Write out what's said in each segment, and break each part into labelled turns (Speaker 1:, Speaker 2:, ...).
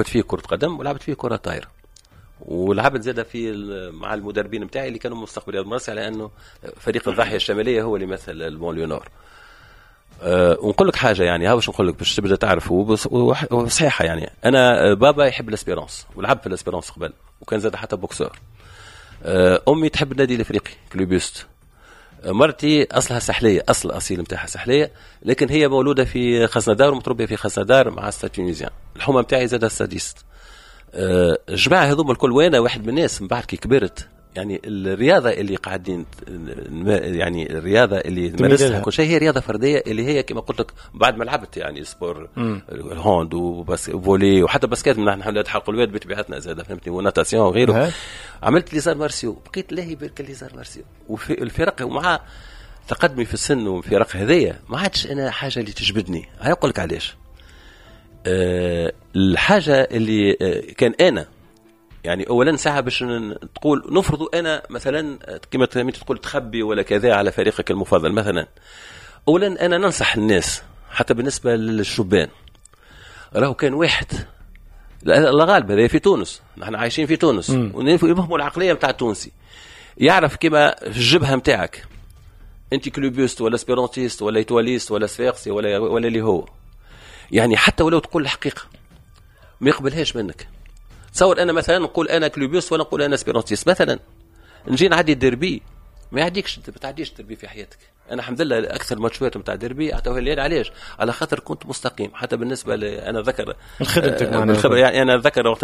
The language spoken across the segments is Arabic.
Speaker 1: فيه كرة قدم ولعبت فيه كرة طايرة، ولعبت زادة في مع المدربين بتاعي اللي كانوا مستقبل رياض مرسي، على أنه فريق الضاحية الشمالية هو اللي يمثل المون ليونار. ونقول لك حاجة يعني، ها باش نقول لك باش تبدأ تعرف وصحيحة يعني. أنا بابا يحب الاسبيرانس ولعب في الاسبيرانس قبل، وكان زاد حتى بوكسور. أمي تحب النادي الأفريقي كلوبيست. مرتي أصلها سحلية، أصل أصيل متاعها سحلية، لكن هي مولودة في خزندار ومتربية في خزندار مع ستاد تونيزيان. الحمى متاعي زادها الساديست. جماعة هذوما الكل، وانا واحد من الناس من بعد كي كبرت يعني الرياضة اللي قاعدين يعني الرياضة اللي نمارسها كل شيء هي رياضة فردية، اللي هي كما قلت لك بعد ما لعبت يعني سبور الهوند وبس فولي وحتى باسكيت، نحن حلات حلق الواد بطبيعتنا زاد فهمتني، وناتاسيون وغيره. عملت ليزار مارسيو، بقيت لاهي برك ليزار مارسيو. وفي الفرق ومع تقدمي في السن والفرق هذية ما عادش انا حاجة اللي تجبدني. هاي اقول لك علاش. الحاجة اللي كان أنا يعني أولا ساعة باش تقول نفرض أنا مثلا كما تقول تخبي ولا كذا على فريقك المفضل مثلا. أولا أنا ننصح الناس حتى بالنسبة للشبان، راهو كان واحد الله غالب هذا في تونس، نحن عايشين في تونس ونفهموا العقلية متاع التونسي، يعرف كما في الجبهة متاعك أنت كلوبيست ولا سبيرونتيست ولا إيتواليست ولا سفيرسي ولا اللي هو يعني، حتى ولو تقول الحقيقة ما يقبلهاش منك. تصور أنا مثلا نقول أنا كلوبيوس ولا نقول أنا سبيرانتيست مثلا، نجي نعدي الدربي ما يعديكش، ما تعديش الدربي في حياتك. أنا الحمد لله أكثر ماتشات متاع الدربي عطوها لي، علاش؟ على خاطر كنت مستقيم. حتى بالنسبة أنا ذكر الخبرة يعني، أنا ذكر وقت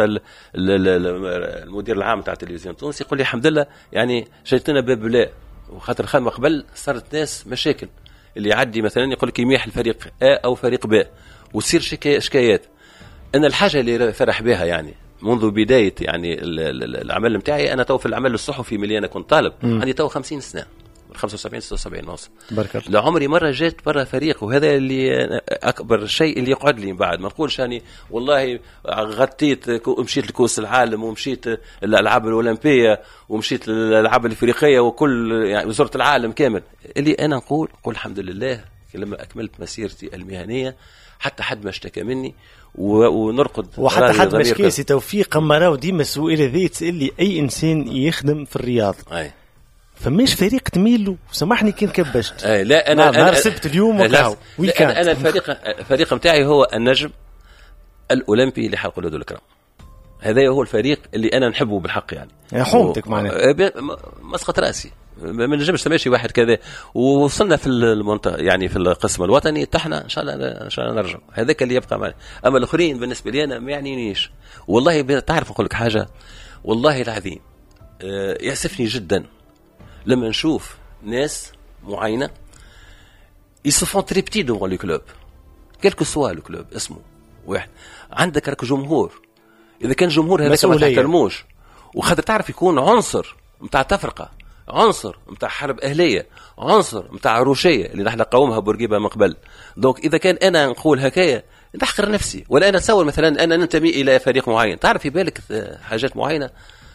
Speaker 1: المدير العام تاع التلفزيون التونسي يقول لي الحمد لله يعني شيطنا باب لا، وخاطر خدمة قبل صارت ناس مشاكل اللي يعدي مثلا يقول لك يميح الفريق A أو فريق B وتصير شكايات. أنا الحاجة اللي فرح بها يعني منذ بداية يعني العمل متاعي، أنا تو في العمل الصحفي ملي أنا كنت طالب عندي تو 50 سنة، 75 76 نوصل. لعمري مرة جيت برا فريق، وهذا اللي أكبر شيء اللي يقعد لي بعد ما نقولش أني والله غطيت ومشيت لكوس العالم ومشيت الألعاب الأولمبية ومشيت الألعاب الأفريقية وكل يعني وزارة العالم كامل. اللي أنا نقول الحمد لله لما أكملت مسيرتي المهنية حتى حد ما اشتكى مني ونرقد
Speaker 2: وحتى حد ما اشتكى. سي توفيق مراو ديما السؤال ذي تسأل لي أي إنسان يخدم في الرياضة فماش فريق تميل له، سامحني كان كبشت.
Speaker 1: لا أنا
Speaker 2: نهار سبت اليوم وكاو
Speaker 1: أنا الفريق متاعي هو النجم الأولمبي لحلق اليد والكرام. هذا هو الفريق اللي أنا نحبه بالحق يعني.
Speaker 2: حومتك معناها
Speaker 1: مسقط رأسي ما نجمش تماشي واحد كذا. ووصلنا في المنطقة يعني في القسم الوطني تحنا إن شاء الله نرجع، هذاك اللي يبقى معنا. أما الآخرين بالنسبة لي أنا ما يعنينيش والله. تعرف أقول لك حاجة والله العظيم يأسفني جدا لما نشوف ناس معينة يصفون تريبتي دون لو كلوب كيلكو سوا لو كلوب اسمه واحد. عندك راك جمهور، إذا كان جمهور هذاك ما تحترموش، وخاطر تعرف يكون عنصر متاع تفرقة، عنصر متاع حرب أهلية، عنصر متاع عروشية اللي نحن قومها بورقيبة من قبل. دونك إذا كان أنا نقول هكايا نحقر نفسي، ولا أنا أتصور مثلا أنا ننتمي إلى فريق معين. تعرف في بالك حاجات معينة.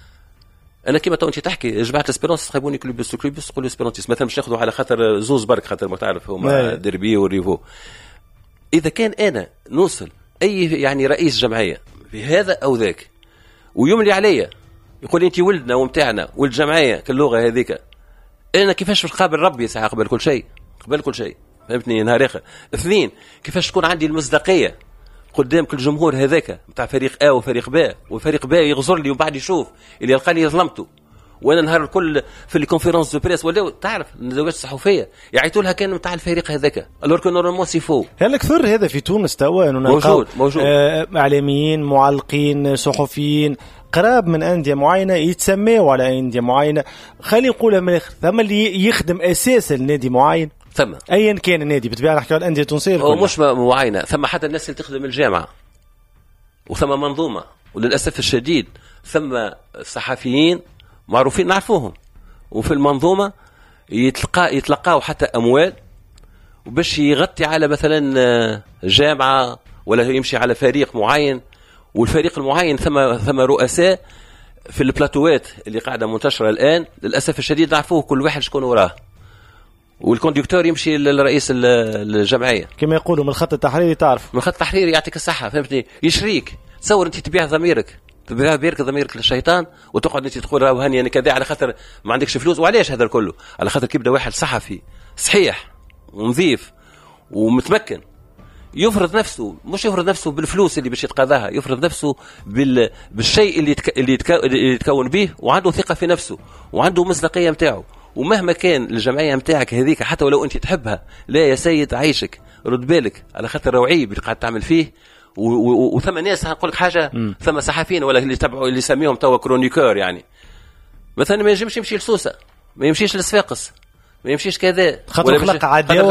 Speaker 1: أنا كما تو أنت تحكي جماعة الاسبيرونس تخيبوني كلوبيس قولوا اسبيرونتيس مثلا مش ناخذوا على خاطر زوز برك، خاطر ما تعرف هما ديربي والريفو. إذا كان أنا نوصل أي يعني رئيس جمعية في هذا أو ذاك ويملي عليا يقول أنت ولدنا ومتاعنا ولد جمعية كاللغة هذيك، أنا كيفاش قابل ربي ساعة قبل كل شيء فهمتني نهار آخر. اثنين كيفاش تكون عندي المصداقية قدام كل جمهور هذاك بتاع فريق A وفريق B، وفريق B يغزر لي وبعد يشوف اللي يلقاني ظلمته، وانا نهار الكل في الكونفرنس دو بريس ولا تعرف الندوات الصحفيه يعيطوا لها كان نتاع الفريق هذاك الور كو نورمالمون سيفو.
Speaker 2: هل كثر هذا في تونس توا انه
Speaker 1: موجود
Speaker 2: اعلاميين معلقين صحفيين قراب من أندية معينة يتسموا على أندية معينة، خلي نقولها من الآخر ثم اللي يخدم أساسا النادي معين
Speaker 1: ثم
Speaker 2: أيا كان النادي بتبيع نحكي على الأندية التونسية
Speaker 1: أو مش معينة، ثم حتى الناس اللي تخدم الجامعة وثم منظومة، وللأسف الشديد ثم صحفيين معروفين نعرفوهم وفي المنظومة يتلقاوا حتى أموال وباش يغطي على مثلا جامعة ولا يمشي على فريق معين، والفريق المعين ثم رؤساء في البلاتوات اللي قاعدة منتشرة الآن للأسف الشديد نعرفوه كل واحد شكون وراه، والكوندكتور يمشي للرئيس الجمعية
Speaker 2: كما يقولوا من الخط التحريري. تعرف
Speaker 1: من الخط التحريري يعطيك الصحة فهمتني يشريك تصور انت تبيع ضميرك ضميرك للشيطان وتقعد انت تقول راهو هاني انا كذا على خاطر ما عندكش فلوس. وعلاش هذا كله؟ على خاطر كيبدا واحد صحفي صحيح ونظيف ومتمكن يفرض نفسه، مش يفرض نفسه بالفلوس اللي باش يتقاضاها، يفرض نفسه بالشيء اللي يتكون به، وعنده ثقة في نفسه وعنده مصداقية متاعه. ومهما كان الجمعية متاعك هذيك حتى ولو انت تحبها، لا يا سيد عيشك رد بالك على خاطر روعيب اللي قاعد تعمل فيه. وثم ناس هنقول لك حاجة، ثم صحفيين ولا اللي تبعوا اللي يسميهم توا كرونيكور، يعني مثلا ما ينجمش يمشي لسوسة، ما يمشيش لصفاقس، ما يمشيش كذا
Speaker 2: خاطر خلق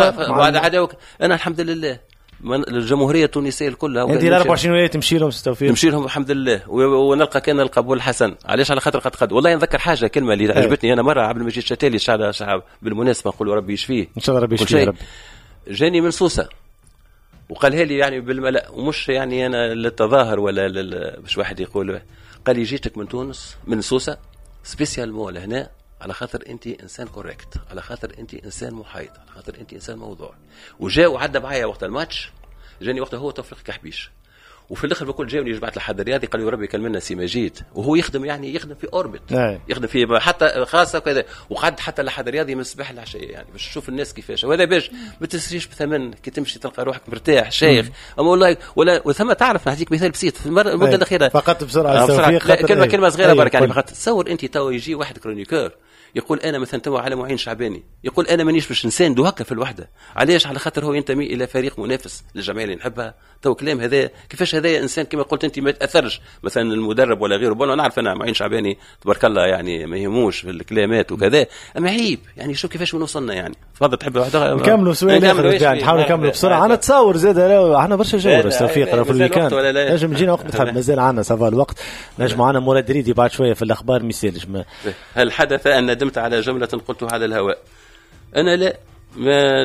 Speaker 1: عداوة. انا الحمد لله الجمهوريه التونسيه كلها
Speaker 2: انت 24 ولايه تمشي لهم ستوفيق،
Speaker 1: تمشي لهم الحمد لله، ونلقى كان القبول حسن. علاش؟ على خاطر قد والله نذكر حاجه كلمه اللي عجبتني انا مره عبد المجيد شتالي شعب بالمناسبه نقول ربي يشفيه
Speaker 2: ان شاء الله، ربي يشفيه ربي.
Speaker 1: جاني من سوسه وقالها لي يعني بالملأ، ومش يعني انا للتظاهر ولا باش واحد يقول، قال لي جيتك من تونس من سوسه سبيسيال مول هنا على خاطر انت انسان كوريكت، على خاطر انت انسان محايد، على خاطر انت انسان موضوعي. وجاء وعدى معايا وقت الماتش، جاني وقتها هو توفيق كحبيش، وفي الاخر بقول جاوني جماعه الحد الرياضي قال لي ربي يكلمنا سي مجيد، وهو يخدم يعني يخدم في اوربت، يخدم في حتى خاصه كذا، وقعد حتى الحد الرياضي من الصباح للعشيه يعني باش تشوف الناس كيفاش، وهذا باش ما تسريش بثمن كي تمشي تلقى روحك مرتاح شيخ. اما والله ولا وثم تعرف نعطيك مثال بسيط في المده الاخيره
Speaker 2: فقط بسرعه
Speaker 1: كلمه صغيره برك يعني فقط. تصور انت تو يجي واحد كرونيكور يقول انا مثلا تو على معين شعباني، يقول انا مانيش باش نساندو هكا في الوحده. علاش؟ على خاطر هو ينتمي الى فريق منافس للجمعيه اللي نحبها. تو كلام هذا كيفاش هذا انسان كما قلت انت ما تاثرش مثلا المدرب ولا غيره. انا نعرف انا معين شعباني تبارك الله يعني ما يهموش في الكلامات وكذا، اما عيب يعني شوف كيفاش وصلنا يعني. تفضل تحب واحده
Speaker 2: نكملوا سؤال اخر يعني نحاولوا نكملوا بسرعه. انا تصور زاد احنا برشا جوار توفيق في المكان نجم يجينا وقت تحب مازال عندنا سافا الوقت نجم معنا مراد دريدي بعد شويه في الاخبار ميسالش.
Speaker 1: هل حدث ان ندمت على جمله قلتها على الهواء؟ انا لا ما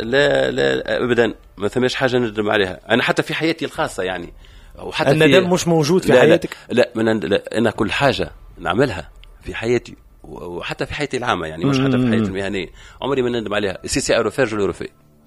Speaker 1: لا ابدا، ما ثماش حاجه ندم عليها انا حتى في حياتي الخاصه يعني.
Speaker 2: وحتى الندم مش موجود في حياتك؟
Speaker 1: لا انا كل حاجه نعملها في حياتي وحتى في حياتي العامه يعني مش حتى في حياتي المهنيه عمري ما ندم عليها. سي اروفير جو لو في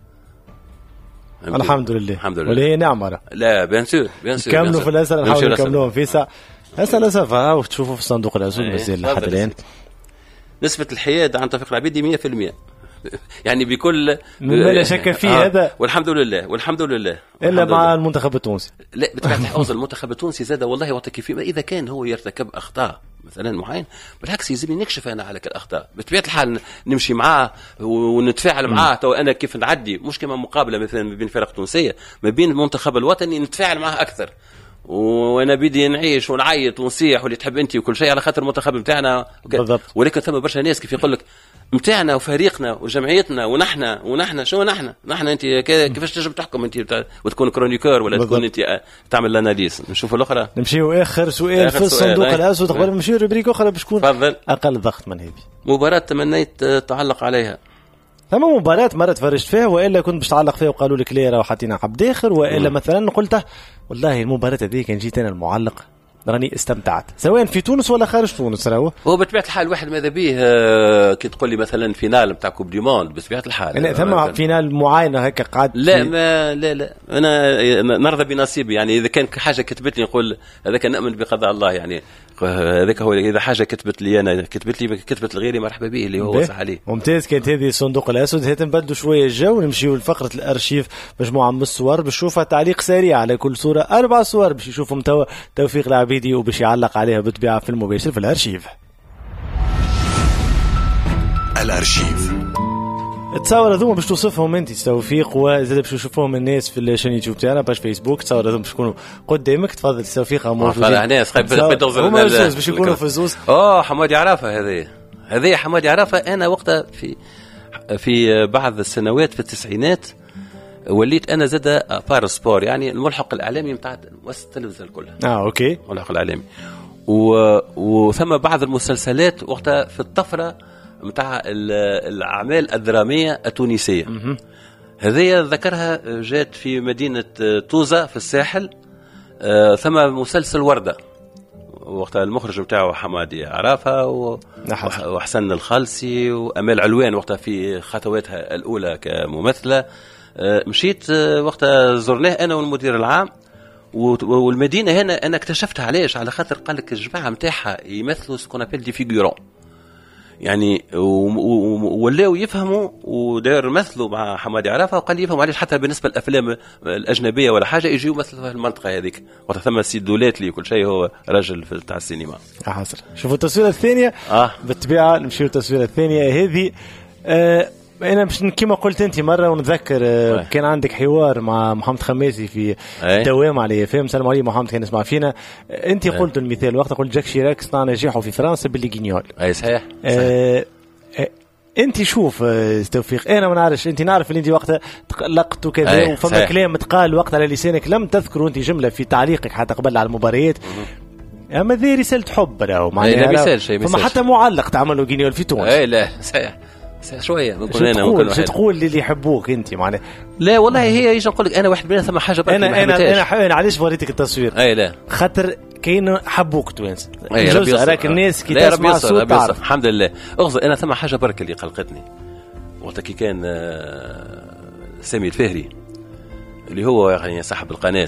Speaker 2: الحمد لله ولا هي نعمه.
Speaker 1: لا بيان سور
Speaker 2: كملوا في الاسئله نحاول نكملوهم في ساعه. اسئله سافا وتشوفوا في الصندوق الازرق مازال لحد الان.
Speaker 1: نسبه الحياد عن توفيق العبيدي 100% يعني بكل
Speaker 2: لا شك فيه هذا
Speaker 1: والحمد لله
Speaker 2: الا مع المنتخب التونسي.
Speaker 1: لا بطبيعه الحال المنتخب التونسي زاد والله وقت كيف اذا كان هو يرتكب اخطاء مثلا معين بالعكس يلزمني نكشف انا على الاخطاء بطبيعه الحال نمشي معاه ونتفاعل معاه. تو انا كيف نعدي مش كما مقابله مثلا ما بين فرق تونسيه ما بين المنتخب الوطني نتفاعل معاه اكثر وانا بدي نعيش ونعيط ونصيح واللي تحب انت وكل شيء على خاطر المنتخب بتاعنا. ولكن ثم برشا ناس كيف يقول لك متاعنا وفريقنا وجمعيتنا ونحن شو نحن انت كيفاش تجب تحكم انت وتكون كرونيكور ولا تكون انت تعمل الاناليز. نشوفوا الاخرى
Speaker 2: نمشيو اخر سؤال في الصندوق الاسود قبل ما نمشيو روبريك اخرى باش تكون اقل ضغط من هذه.
Speaker 1: مباراه تمنيت تعلق عليها.
Speaker 2: ثم مباراة مرة تفرجت فيها والا كنت باش تعلق فيها وقالوا لك ليه راه حاطين عبد داخل والا مثلا قلت والله المباراة هذه كان جيت انا المعلق راني استمتعت سواء في تونس ولا خارج تونس. راهو
Speaker 1: هو بطبيعه الحال واحد ماذا به كي تقول لي مثلا فينال نتاع كوب دي موند بطبيعه الحال
Speaker 2: انا ثم فينال معينه هكا قعد
Speaker 1: لا ما لا انا نرضى بنصيبي يعني. اذا كان حاجه كتبت لي نقول هذاك نامن بقضاء الله يعني. هذاك هو اذا حاجه كتبت لي انا كتبت لغيري مرحبا به اللي هو صح عليه.
Speaker 2: ممتاز. كانت هذه الصندوق الاسود. هات نبدلوا شويه الجو ونمشيو لفقره الارشيف مجموعه من الصور باش نشوفها تعليق سريع على كل صوره 4 صور باش يشوفهم توفيق العبيدي وباش يعلق عليها بالطبيعه في المباشر في الارشيف. التصاور هذوما باش توصفهم انت توفيق وزاد باش يشوفوهم الناس في الشان يوتيوب تاعنا باش فيسبوك. التصاور هذوما باش يكونوا قدامك. تفضل توفيق موجودين
Speaker 1: هنا
Speaker 2: هما باش يكونوا في الزوز.
Speaker 1: حمادي عرفه هذه حمادي عرفه. انا وقتها في بعض السنوات في التسعينات وليت انا زاد بار سبور يعني الملحق الاعلامي نتاع مؤسسه التلفزيون كلها.
Speaker 2: اوكي
Speaker 1: الملحق الاعلامي وثم بعض المسلسلات وقتها في الطفره نتاع الاعمال الدراميه التونسيه. هذه ذكرها جات في مدينه توزة في الساحل. ثم مسلسل ورده وقتها المخرج نتاعو حمادي عرافه وحسن الخالسي وامال علوان وقتها في خطواتها الاولى كممثله. مشيت وقتها زرناه انا والمدير العام والمدينه هنا انا اكتشفتها علاش، على خاطر قال لك الجماعه نتاعها يمثلوا سكون ابل دي فيغورون، يعني ولاو يفهموا ودار مثلوا مع حمادي عرفه، وقال لي يفهم علاش حتى بالنسبه للافلام الاجنبيه ولا حاجه يجيو مثلا في المنطقه هذيك، وقت ثم السيد دولاتلي وكل شيء هو راجل تاع السينما.
Speaker 2: حاصل. شوفوا التصويره الثانيه بالطبيعه نمشيو للتصويره الثانيه هذه. انا مش كما قلت انت مره ونتذكر كان عندك حوار مع محمد خماسي في دوام عليه فهم سلام عليه محمد كان يسمع فينا، انت قلت المثال وقت قلت جاك شيراك صنع نجاحه في فرنسا باللي جينيول.
Speaker 1: اي صحيح.
Speaker 2: انت شوف توفيق، انا ما نعرفش، انت نعرف اللي انت وقتها تقلقت وكذا وفما كلام تقال وقت على لسانك لم تذكر انت جمله في تعليقك حتى قبل على المباريات، اما ذي رساله حب راهو معناها فما حتى معلق تعملوا جينيول في تونس.
Speaker 1: اي لا صحيح شويه ممكن انا ممكن
Speaker 2: تقول اللي يحبوك انت معناها.
Speaker 1: لا والله هي يجي نقول لك انا واحد من ثم حاجه برك
Speaker 2: انا علاش وريتك التصوير.
Speaker 1: اي لا
Speaker 2: خاطر كاين حبوك توانس جزء راك الناس كي تسمع الصوت تعرف.
Speaker 1: الحمد لله اغزر انا ثم حاجه برك اللي قلقتني وقت كي كان سامي الفهري اللي هو يعني صاحب القناه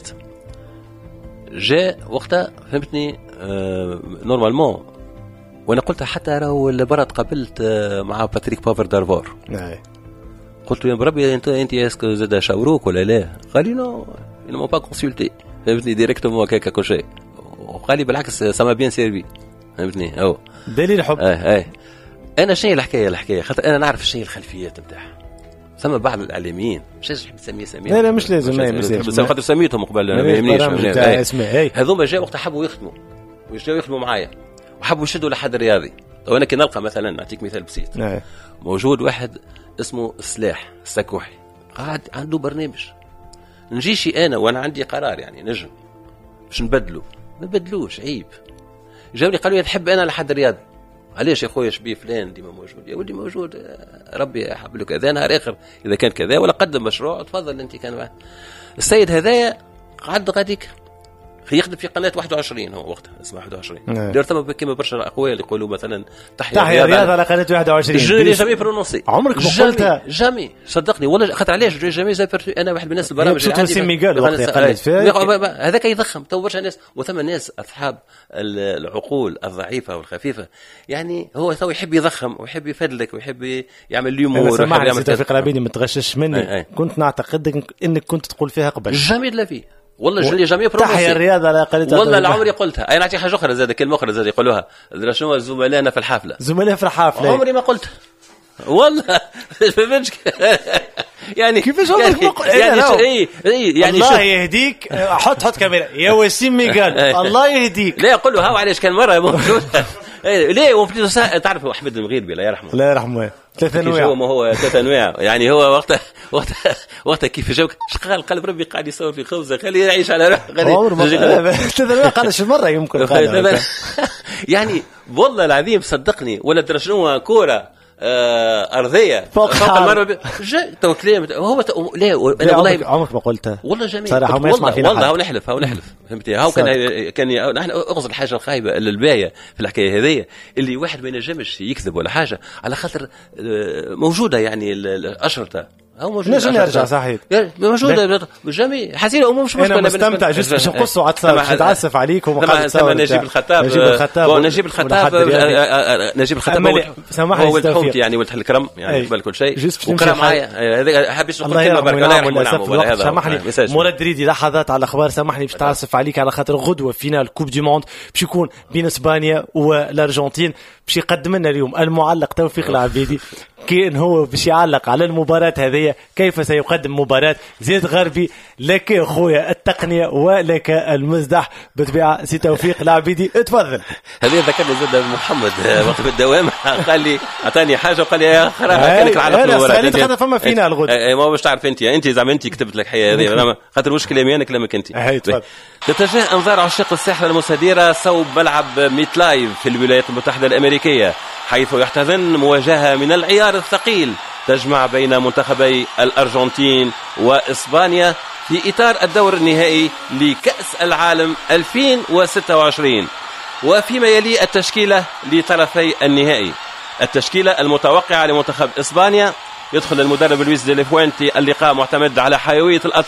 Speaker 1: جاء وقتها فهمتني نورمالمون، وانا قلت حتى راهو البرد قبلت مع باتريك بافر دارفور. قلت له يا بربي انت اسكو زاد شاوروك ولا لا؟ قال لي نو ils m'ont pas consulté فهمتني ديريكتومون هكاك كل شيء، وقال لي بالعكس سما بيان سيرفي فهمتني. او
Speaker 2: دليل الحب.
Speaker 1: انا شنو الحكايه خاطر انا نعرف شنو الخلفيات نتاعها. ثم بعض الاعلاميين مش لازم نسميه
Speaker 2: لا مش لازم
Speaker 1: خاطر سميتهم قبل ما يهمنيش هذوما جاء وقت حبوا يخدموا معايا وحبوا يشدوا لحد رياضي. وانا كي نلقى مثلا نعطيك مثال بسيط موجود واحد اسمه سلاح السكوحي قاعد عنده برنامج، نجيشي انا وانا عندي قرار يعني نجم باش نبدلو ما نبدلوش عيب. جاوني قالوا تحب انا لحد رياضي، علاش يا خويا شبيه فلان ديما موجود؟ يا ولدي موجود ربي يحب له كذا نهار اخر اذا كان كذا ولا قدم مشروع تفضل انت. كان معه السيد هذايا قعد غاديك يخدم في قناه 21 هو وقتها اسمها 21 دار ثم كما برشا الاقوال اللي يقولوا مثلا
Speaker 2: تحيا الرياضه على قناه 21
Speaker 1: جامي برونونسي
Speaker 2: عمرك ما قلتها
Speaker 1: جامي صدقني ولا خاطر علاش جامي انا واحد من الناس البرامج
Speaker 2: اللي عندي
Speaker 1: هذاك يضخم تو برشا ناس وثم ناس اصحاب العقول الضعيفه والخفيفه يعني هو تو يحب يضخم ويحب يفدلك ويحب يعمل اليومور
Speaker 2: ويحب يعمل توفيق العبيدي ما تغشش مني كنت نعتقد انك كنت تقول فيها قبل
Speaker 1: جامي لا فيه والله جلي جميع
Speaker 2: تحيا الرياضه على قليل
Speaker 1: والله العمري قلتها. انا نعطي حاجه اخرى زاد كلمه اخرى زاد يقولوها شنو زملائنا في الحفله عمري ما قلتها والله فهمتش يعني
Speaker 2: كيفاش عمرك يعني الله يهديك حط كاميرا يا وسيم ميغال الله يهديك
Speaker 1: لا يقول له ها علاش كان مره موجود ليه وفي تعرف احمد المغيربي الله يرحمه
Speaker 2: الله يرحمه 3 انواع
Speaker 1: هو 3 انواع يعني هو وقتها كيف جاوك قال بربي قاعد يصور في خبزه خليه يعيش على روحه
Speaker 2: 3 انواع قال شو مره يمكن
Speaker 1: يعني والله العظيم صدقني ولا ترى شنو كوره ارضيه فوق المره تو كلام هو لا والله
Speaker 2: عمرك ما قلتها
Speaker 1: والله جميل
Speaker 2: صراحه ما يسمع فينا
Speaker 1: والله ونحلف فهمتي هاو كان نحن اغزر الحاجه الخايبه البايه في الحكايه هذه اللي واحد ما ينجمش يكذب ولا حاجه على خاطر موجوده يعني الاشرطه او موجوده
Speaker 2: نجم يرجع صحيح
Speaker 1: موجوده جميع حسينا مش مشكله.
Speaker 2: انا مستمتع جست باش نقصوا على التصاور نتعسف عليكم
Speaker 1: نجيب الخطاب سامحني هو الحوت يعني ولد الكرم يعني قبل كل شيء وقرا معايا هذا حابش نقول كلمه برك الله يرحمه
Speaker 2: سامحني مراد دريدي لحظات على الاخبار سامحني باش تعسف عليك على خاطر غدوه فينال كوب دي موند باش يكون بين اسبانيا والارجنتين باش يقدم لنا اليوم المعلق توفيق العبيدي كان هو باش يعلق على المباراة هذه كيف سيقدم مباراة زيد غربي. لك يا خويا التقنية ولك المزدح بطبيعة سي توفيق العبيدي اتفضل.
Speaker 1: هذه ذكرني زاد محمد وقت بالدوام قال لي اعطاني حاجة وقال لي يا خرا كانك على المباراة
Speaker 2: انت خاطر فما فينا الغد
Speaker 1: ما باش تعرف انت زعما انت كتبت لك الحياة هذه خاطر واش كلامي انا كلامك انت. تتجه انظار عشاق الساحل المستديرة صوب ملعب ميت لايف في الولايات المتحدة الأمريكية حيث يحتضن مواجهة من العيار الثقيل تجمع بين منتخبي الأرجنتين وإسبانيا في إطار الدور النهائي لكأس العالم 2026 وفيما يلي التشكيلة لطرفي النهائي. التشكيلة المتوقعة لمنتخب إسبانيا يدخل المدرب لويس دي لافوينتي اللقاء معتمد على حيوية الأطراف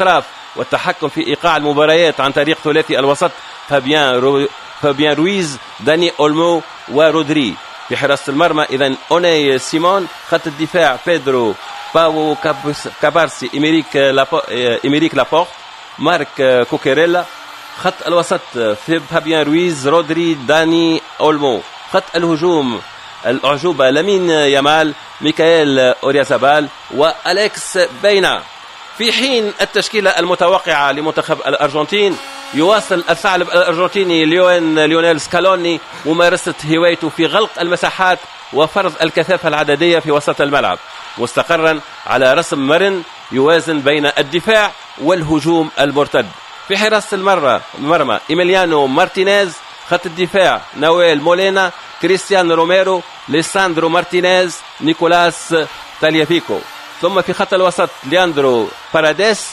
Speaker 1: والتحكم في إيقاع المباريات عن طريق ثلاثي الوسط فابيان رويز، داني أولمو ورودري. في حراسة المرمى إذن أوناي سيمون. خط الدفاع بيدرو باو كابارسي، إميريك لابورت، مارك كوكيريلا. خط الوسط فابيان رويز، رودري، داني أولمو. خط الهجوم الأعجوبة لامين يامال، ميكائيل أوريازابال وأليكس بينا. في حين التشكيلة المتوقعة لمنتخب الأرجنتين يواصل الثعلب الأرجنتيني ليونيل سكالوني ممارسة هوايته في غلق المساحات وفرض الكثافة العددية في وسط الملعب، مستقرا على رسم مرن يوازن بين الدفاع والهجوم المرتد. في حراسة المرمى إيميليانو مارتينيز. خط الدفاع نويل مولينا، كريستيان روميرو، ليساندرو مارتينيز، نيكولاس تاليافيكو. ثم في خط الوسط لياندرو باراديس،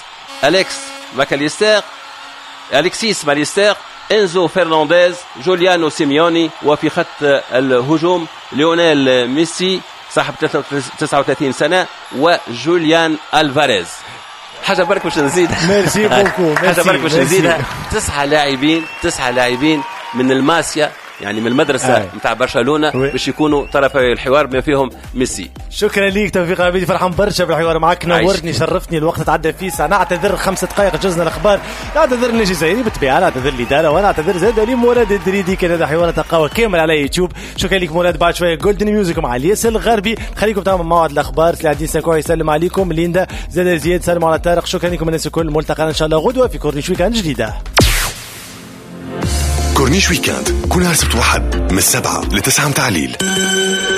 Speaker 1: أليكسيس ماليستير، إنزو فرنانديز، جوليانو سيميوني. وفي خط الهجوم ليونيل ميسي صاحب 39 سنة وجوليان ألفاريز. حاجة برك باش نزيد.
Speaker 2: ميرسي بوكو.
Speaker 1: حاجة برك باش نزيدها. 9 لاعبين من الماسيا، يعني من المدرسة متاع برشلونة باش يكونوا طرفي الحوار بما فيهم ميسي.
Speaker 2: شكرا ليك توفيق عبيدي، فرحان برشا بالحوار معك، نورتني شرفتني. الوقت تعدى فيه ساعة. نعتذر 5 دقائق جزنا الأخبار. نعتذر نجي زيني بالطبيعة، نعتذر لي دارة، وانا اعتذر زاد لي مراد الدريدي. كان هذا حوار تلقاوه كامل على يوتيوب. شكرا ليك مراد. بعد شوية جولدن ميوزك مع الياس الغربي. خليكم تعملوا موعد الأخبار. سلادين ساكوي يسلم عليكم. ليندا زاد زياد سلم على طارق. شكرا لكم الناس الكل. ملتقى إن شاء الله غدوة في كورنيش ويكاند جديدة.
Speaker 3: كورنيش ويكاند كل نهار سبت واحد من 7 ل 9 متاع الليل.